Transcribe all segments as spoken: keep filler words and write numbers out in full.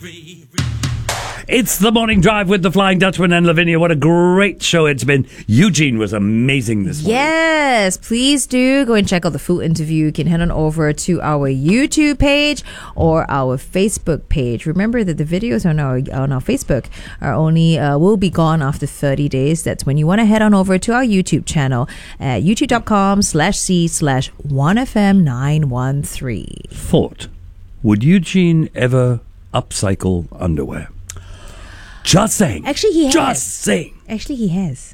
It's the morning drive with the Flying Dutchman and Lavinia. What a great show it's been. Eugene was amazing this morning. Yes, please do go and check out the full interview. You can head on over to our YouTube page or our Facebook page. Remember that the videos on our on our Facebook are only uh, will be gone after thirty days. That's when you want to head on over to our YouTube channel at youtube.com slash c slash 1FM913. Thought, would Eugene ever upcycle underwear? Just saying. Actually, he has. Just saying. Actually, he has.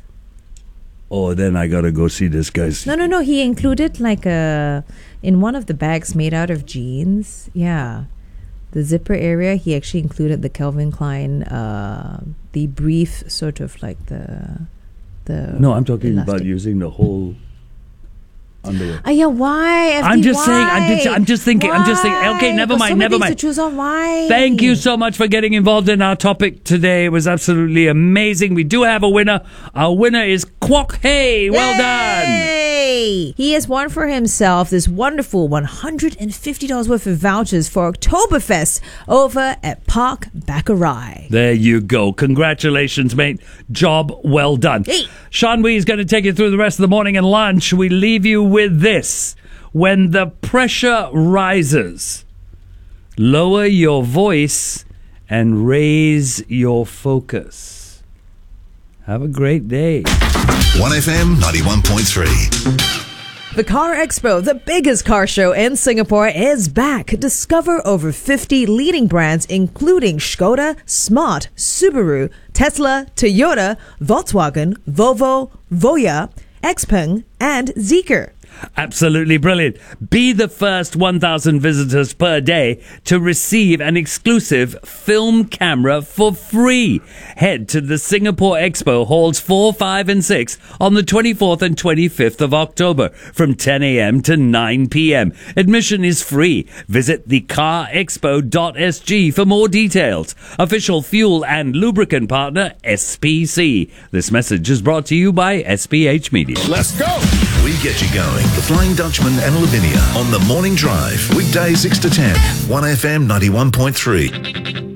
Oh, then I gotta go see this guy's. No, no, no. He included like a in one of the bags made out of jeans. Yeah, the zipper area. He actually included the Calvin Klein, uh, the brief sort of like the the. No, I'm talking elastic. about using the whole underwear. Oh yeah, why? F D, I'm just why? saying. I'm just, I'm just thinking. I'm just thinking. Okay, never Got mind. so many Never things mind. to choose on. Why? Thank you so much for getting involved in our topic today. It was absolutely amazing. We do have a winner. Our winner is Kwok Hey. Well done. Yay! He has won for himself this wonderful one hundred fifty dollars worth of vouchers for Oktoberfest over at Park Baccarat. There you go. Congratulations, mate. Job well done. Hey. Sean Wee is going to take you through the rest of the morning and lunch. We leave you with this. When the pressure rises, lower your voice and raise your focus. Have a great day. one F M ninety-one point three. The Car Expo, the biggest car show in Singapore, is back. Discover over fifty leading brands including Skoda, Smart, Subaru, Tesla, Toyota, Volkswagen, Volvo, Voya, Xpeng, and Zeekr. Absolutely brilliant. Be the first one thousand visitors per day to receive an exclusive film camera for free. Head to the Singapore Expo Halls four, five and six on the twenty-fourth and twenty-fifth of October from ten a.m. to nine p.m. Admission is free. Visit the car expo dot s g for more details. Official fuel and lubricant partner S P C. This message is brought to you by S P H Media. Let's go. We get you going. The Flying Dutchman and Lavinia on the morning drive. Weekdays six to ten. one F M ninety-one point three.